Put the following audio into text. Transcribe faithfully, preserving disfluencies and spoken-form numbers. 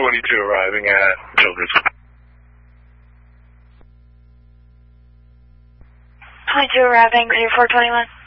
twenty-two arriving at Children's. twenty-two arriving, zero four twenty-one.